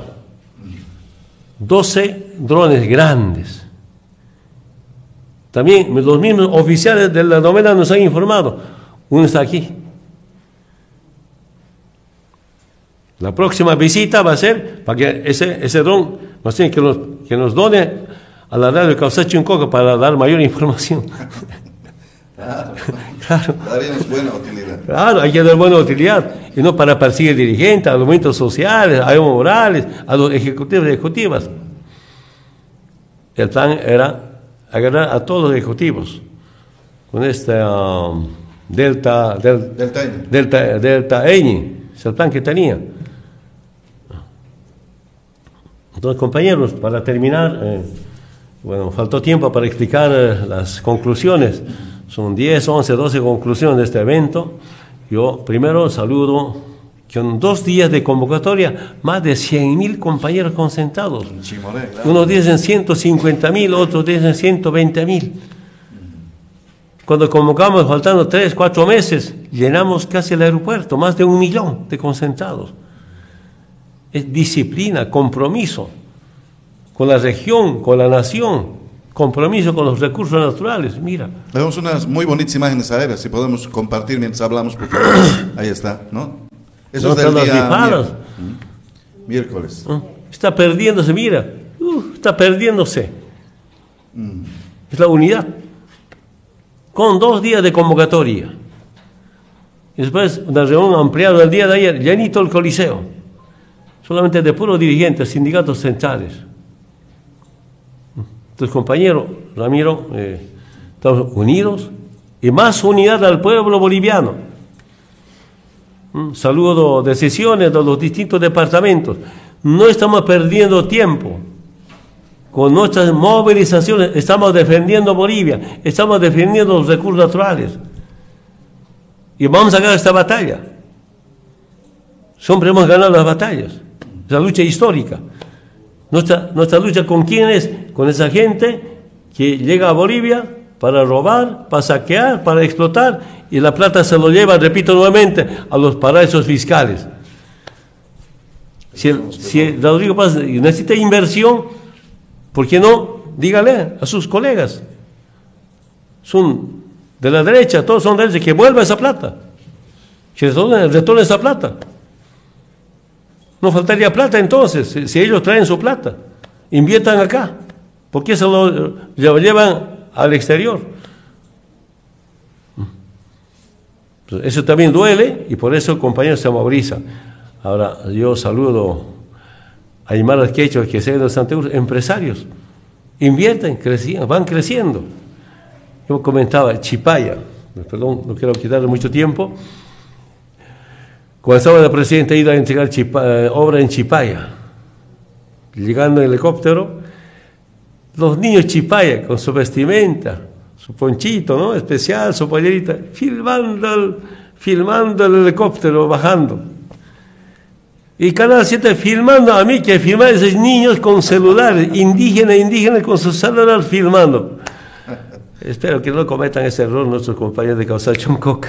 doce drones grandes. También los mismos oficiales de la novena nos han informado. Uno está aquí. La próxima visita va a ser para que ese, ese dron, más bien que nos, que nos done a la radio Causachi-Uncoca para dar mayor información. Claro. Claro. Daríamos buena utilidad. Claro, hay que dar buena utilidad. Y no para perseguir dirigentes, a los movimientos sociales, a Evo Morales, a los ejecutivos y ejecutivas. El plan era agarrar a todos los ejecutivos con este um, Delta del, Delta Eñi. Delta, Delta Eñi, es el plan que tenía. Entonces, compañeros, para terminar, eh, bueno, faltó tiempo para explicar eh, las conclusiones. Son diez, once, doce conclusiones de este evento. Yo primero saludo que en dos días de convocatoria, más de cien mil compañeros concentrados. Chimoré, claro. Unos dicen ciento cincuenta mil, otros dicen ciento veinte mil. Cuando convocamos, faltando tres, cuatro meses, llenamos casi el aeropuerto, más de un millón de concentrados. Es disciplina, compromiso con la región, con la nación, compromiso con los recursos naturales. Mira. Tenemos unas muy bonitas imágenes aéreas, si podemos compartir mientras hablamos, por favor. Ahí está, ¿no? Eso No, es del las día disparas. miércoles. ¿No? Está perdiéndose, mira. Uh, está perdiéndose. Mm. Es la unidad. Con dos días de convocatoria. Y después una reunión ampliada el día de ayer, llenito el Coliseo. Solamente de puros dirigentes, sindicatos centrales. Entonces, compañero Ramiro, eh, estamos unidos y más unidad al pueblo boliviano. ¿Mm? Saludo decisiones de los distintos departamentos. No estamos perdiendo tiempo. Con nuestras movilizaciones estamos defendiendo Bolivia, estamos defendiendo los recursos naturales. Y vamos a ganar esta batalla. Siempre hemos ganado las batallas. Es la lucha histórica. Nuestra, nuestra lucha con quién es, con esa gente que llega a Bolivia para robar, para saquear, para explotar, y la plata se lo lleva, repito nuevamente, a los paraísos fiscales. Si, el, si el Rodrigo Paz necesita inversión, ¿por qué no? Dígale a sus colegas. Son de la derecha, todos son de derecha, que vuelva esa plata, que retorne, retorne esa plata. No faltaría plata entonces, si, si ellos traen su plata, inviertan acá. ¿Por qué se lo, lo llevan al exterior? Entonces, eso también duele y por eso el compañero se moviliza. Ahora, yo saludo a Aymara Quechua, que se de Santa Cruz, empresarios, invierten, crecían, van creciendo. Yo comentaba, Chipaya, perdón, no quiero quitarle mucho tiempo, cuando estaba la presidenta he ido a entregar Chipaya, obra en Chipaya, llegando en helicóptero, los niños Chipaya con su vestimenta, su ponchito, ¿no? Especial, su pollerita, filmando el, filmando el helicóptero, bajando. Y Canal siete filmando a mí, que filmar a esos niños con celulares, indígenas, indígenas con su celular filmando. Espero que no cometan ese error nuestros compañeros de Causal Choncoca.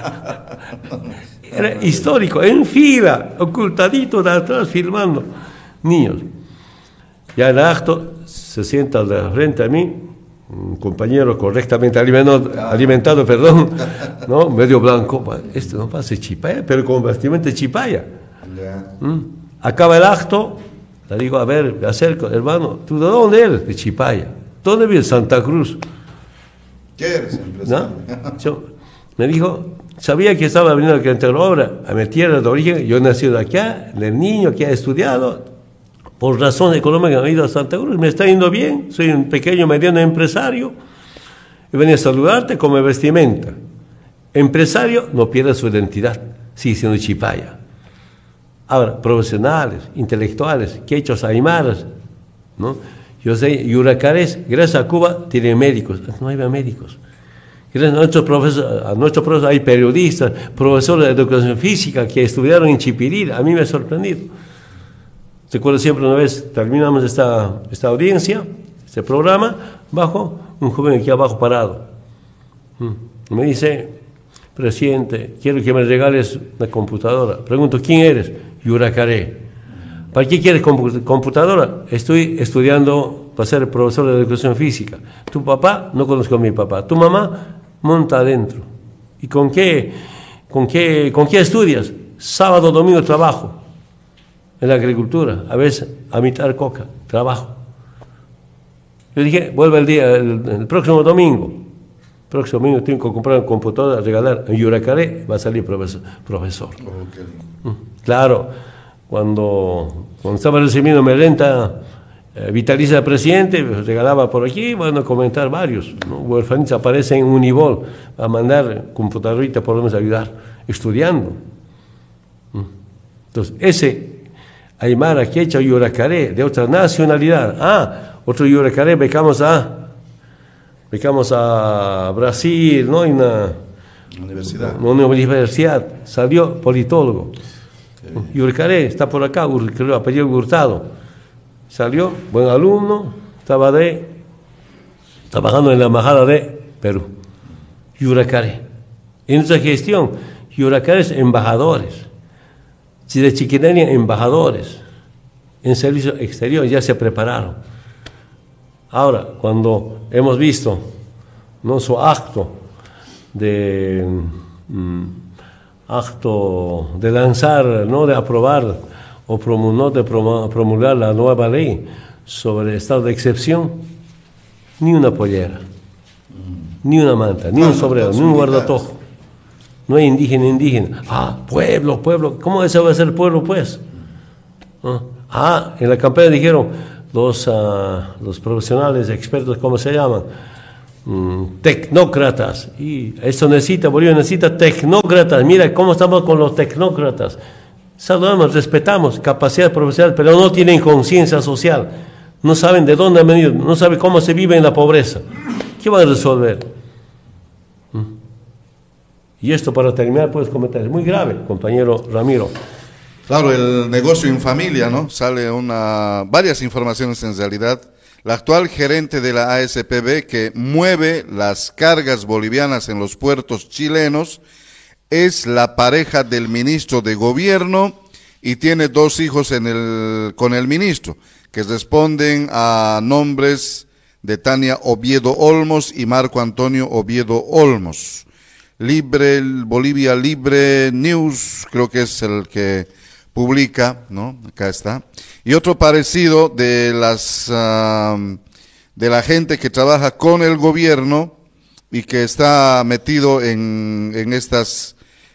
Era histórico, en fila, ocultadito de atrás, filmando niños. Ya en el acto se sienta de frente a mí, un compañero correctamente alimentado, alimentado perdón, ¿no? Medio blanco. Esto no pasa Chipaya, pero con vestimenta Chipaya. ¿Mm? Acaba el acto, le digo, a ver, me acerco, hermano, ¿tú de dónde eres? De Chipaya. ¿Dónde vives? Santa Cruz. ¿Qué eres, empresario? ¿No? Yo, me dijo, sabía que estaba viniendo a cantar obra a mi tierra de origen, yo he nacido acá, el niño que ha estudiado, por razón económica he ido a Santa Cruz, me está yendo bien, soy un pequeño, mediano empresario, y venía a saludarte con mi vestimenta. Empresario no pierde su identidad, sigue siendo Chipaya. Ahora, profesionales, intelectuales, quechos, aymaras, ¿no? Yo sé, yuracares, gracias a Cuba, tienen médicos. No hay médicos. Gracias a nuestros profesores, a nuestros profesores hay periodistas, profesores de educación física que estudiaron en Chipiril. A mí me ha sorprendido. Recuerdo siempre una vez, terminamos esta, esta audiencia, este programa, bajo un joven aquí abajo parado. Me dice, presidente, quiero que me regales una computadora. Pregunto, ¿quién eres? Yuracaré. ¿Para qué quieres computadora? Estoy estudiando para ser profesor de educación física. Tu papá, no conozco a mi papá. Tu mamá, monta adentro. ¿Y con qué, con qué, con qué estudias? Sábado, domingo trabajo. En la agricultura, a veces a mitad coca, trabajo. Yo dije, vuelve el día, el, el próximo domingo. El próximo domingo tengo que comprar una computadora, regalar. En Yuracaré va a salir profesor. profesor. Okay. Claro. Cuando, cuando estaba recibiendo mi renta eh, vitalicia del presidente, regalaba por aquí, bueno, comentar varios, ¿no? Huerfanitos aparecen en Unibol, a mandar computadorita, podemos ayudar, estudiando. Entonces, ese Aymara, Quechua, Yuracaré, de otra nacionalidad, ah, otro Yuracaré, becamos a, becamos a Brasil, ¿no? En una universidad. Una universidad, salió politólogo. Yuracaré está por acá, creo, apellido Hurtado. Salió, buen alumno, estaba de, trabajando en la embajada de Perú. Yuracaré. En nuestra gestión, Yuracaré es embajadores. Si de Chiquitania, embajadores. En servicio exterior ya se prepararon. Ahora, cuando hemos visto, ¿no?, su acto de... Mmm, acto de lanzar, no de aprobar o promu, no de promulgar la nueva ley sobre estado de excepción, ni una pollera, ni una manta, ni un sombrero, ni un guardatojo. No hay indígena, indígena. Ah, pueblo, pueblo. ¿Cómo ese va a ser pueblo, pues? Ah, en la campaña dijeron los, uh, los profesionales, expertos, ¿cómo se llaman? Tecnócratas, y eso necesita, Bolivia necesita tecnócratas. Mira cómo estamos con los tecnócratas. Saludamos, respetamos, capacidad profesional, pero no tienen conciencia social, no saben de dónde han venido, no saben cómo se vive en la pobreza. ¿Qué van a resolver? Y esto, para terminar, puedes comentar, es muy grave, compañero Ramiro. Claro, el negocio en familia, ¿no? Sale una, varias informaciones en realidad. La actual gerente de la A S P B, que mueve las cargas bolivianas en los puertos chilenos, es la pareja del ministro de gobierno y tiene dos hijos en el, con el ministro, que responden a nombres de Tania Oviedo Olmos y Marco Antonio Oviedo Olmos. Libre, Bolivia Libre News, creo que es el que publica, ¿no? Acá está. Y otro parecido de las uh, de la gente que trabaja con el gobierno y que está metido en, en estas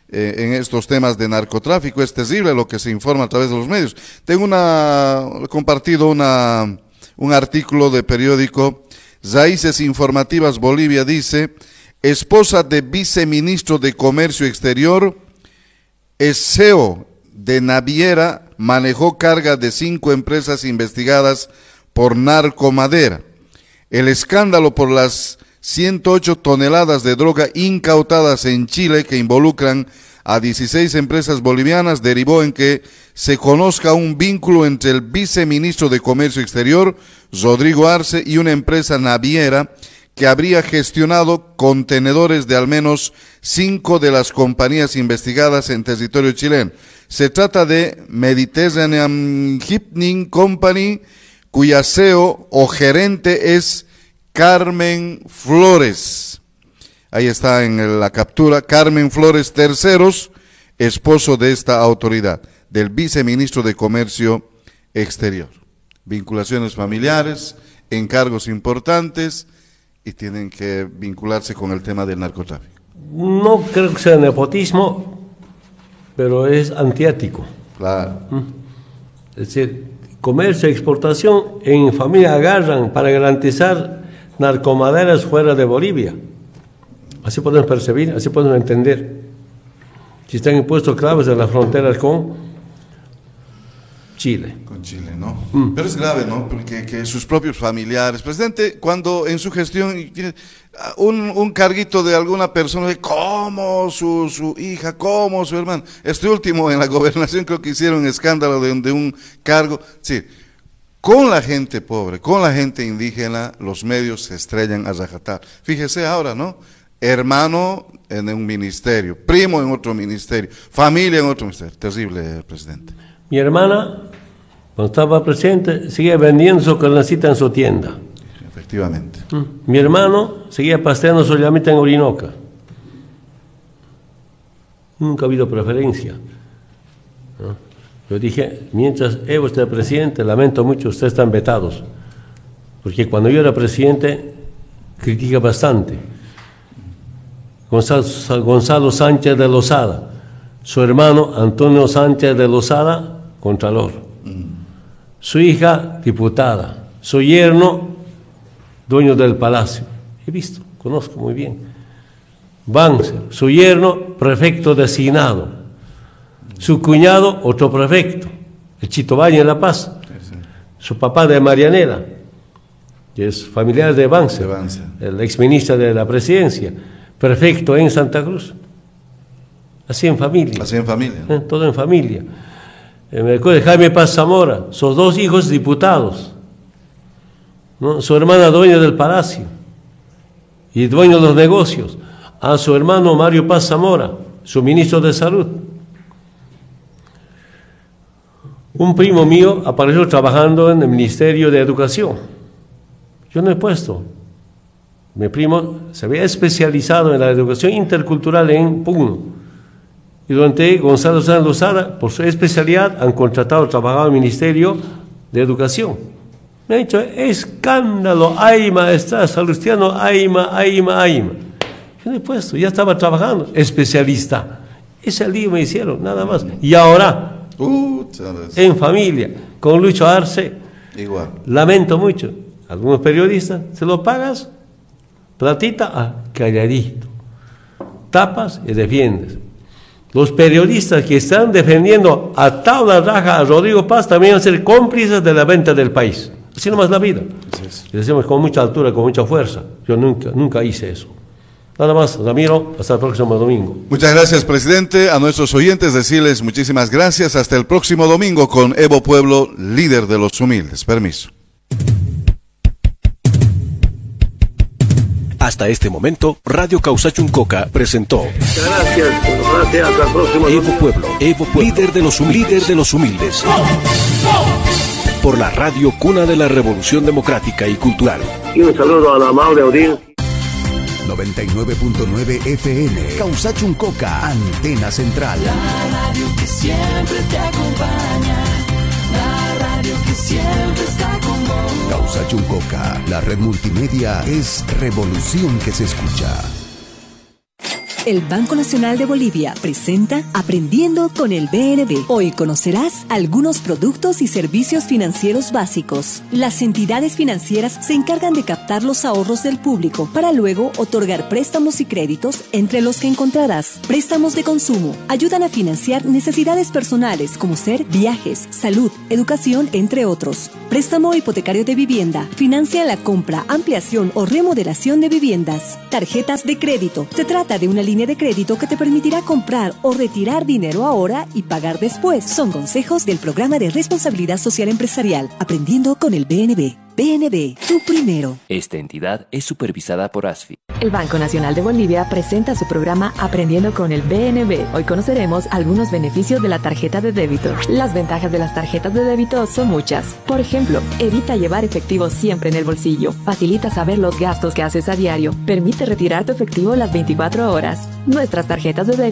eh, en estos temas de narcotráfico. Es terrible lo que se informa a través de los medios. Tengo una, compartido una, un artículo de periódico Raíces Informativas Bolivia, dice: esposa de viceministro de Comercio Exterior, es C E O de naviera, manejó carga de cinco empresas investigadas por narcomadera. El escándalo por las ciento ocho toneladas de droga incautadas en Chile que involucran a dieciséis empresas bolivianas derivó en que se conozca un vínculo entre el viceministro de Comercio Exterior, Rodrigo Arce, y una empresa naviera que habría gestionado contenedores de al menos cinco de las compañías investigadas en territorio chileno. Se trata de Mediterranean Shipping Company, cuya C E O o gerente es Carmen Flores. Ahí está en la captura, Carmen Flores Terceros, esposo de esta autoridad, del viceministro de Comercio Exterior. Vinculaciones familiares, encargos importantes, y tienen que vincularse con el tema del narcotráfico. No creo que sea nepotismo, pero es antiético. Claro. Es decir, comercio y exportación en familia agarran para garantizar narcomaderas fuera de Bolivia. Así podemos percibir, así podemos entender. Si están impuestos claves en las fronteras con Chile. Con Chile, ¿no? Mm. Pero es grave, ¿no? Porque que sus propios familiares, presidente, cuando en su gestión un, un carguito de alguna persona, ¿cómo su, su hija, cómo su hermano? Este último en la gobernación creo que hicieron escándalo de, de un cargo. Sí, con la gente pobre, con la gente indígena, los medios se estrellan a rajatar. Fíjese ahora, ¿no? Hermano en un ministerio, primo en otro ministerio, familia en otro ministerio. Terrible, presidente. Mi hermana, cuando estaba presidente, seguía vendiendo su carnecita en su tienda. Efectivamente. Mi hermano seguía pasteando su llamita en Orinoca. Nunca ha habido preferencia. ¿No? Yo dije, mientras Evo esté presidente, lamento mucho, ustedes están vetados. Porque cuando yo era presidente, critica bastante. Gonzalo, Gonzalo Sánchez de Lozada, su hermano Antonio Sánchez de Lozada, contralor. Su hija, diputada. Su yerno, dueño del palacio. He visto, conozco muy bien. Banzer, su yerno, prefecto designado. Su cuñado, otro prefecto, el Chito Valle en La Paz. Su papá de Marianela, que es familiar de Banzer, el exministro de la presidencia, prefecto en Santa Cruz. Así en familia. Así en familia. ¿Eh? Todo en familia. Eh, me acuerdo de Jaime Paz Zamora, sus dos hijos diputados, ¿no? Su hermana dueña del palacio y dueño de los negocios. A su hermano Mario Paz Zamora, su ministro de Salud. Un primo mío apareció trabajando en el Ministerio de Educación. Yo no he puesto. Mi primo se había especializado en la educación intercultural en Puno. Y durante Gonzalo Sánchez Lozada, por su especialidad, han contratado, trabajado en el Ministerio de Educación. Me han dicho, escándalo, Aima, está Salustiano, Aima, Aima, Aima. Yo no he puesto, ya estaba trabajando, especialista. Ese lío me hicieron, nada más. Y ahora, uh, en familia, con Lucho Arce, igual. Lamento mucho. Algunos periodistas, ¿se lo pagas? Platita, ah, calladito. Tapas y defiendes. Los periodistas que están defendiendo a tabla raja a Rodrigo Paz también van a ser cómplices de la venta del país. Así nomás la vida. Y decimos con mucha altura, con mucha fuerza. Yo nunca, nunca hice eso. Nada más, Ramiro, hasta el próximo domingo. Muchas gracias, presidente. A nuestros oyentes decirles muchísimas gracias. Hasta el próximo domingo con Evo Pueblo, líder de los humildes. Permiso. Hasta este momento, Radio Causachuncoca presentó. Gracias, gracias, hasta el próximo Evo Pueblo, Evo Pueblo, líder de los humildes, líder de los humildes. Por la radio cuna de la Revolución Democrática y Cultural. Y un saludo a la amable audiencia. noventa y nueve punto nueve F M, Causachuncoca, antena central. La radio que siempre te acompaña, la radio que siempre está con vos. Causachuncoca, la red multimedia es revolución que se escucha. El Banco Nacional de Bolivia presenta Aprendiendo con el B N B. Hoy conocerás algunos productos y servicios financieros básicos. Las entidades financieras se encargan de captar los ahorros del público para luego otorgar préstamos y créditos, entre los que encontrarás préstamos de consumo. Ayudan a financiar necesidades personales como ser viajes, salud, educación, entre otros. Préstamo hipotecario de vivienda. Financia la compra, ampliación o remodelación de viviendas. Tarjetas de crédito. Se trata de una línea de crédito que te permitirá comprar o retirar dinero ahora y pagar después. Son consejos del Programa de Responsabilidad Social Empresarial. Aprendiendo con el B N B. B N B, tú primero. Esta entidad es supervisada por A S F I. El Banco Nacional de Bolivia presenta su programa Aprendiendo con el B N B. Hoy conoceremos algunos beneficios de la tarjeta de débito. Las ventajas de las tarjetas de débito son muchas. Por ejemplo, evita llevar efectivo siempre en el bolsillo. Facilita saber los gastos que haces a diario. Permite retirar tu efectivo las veinticuatro horas. Nuestras tarjetas de débito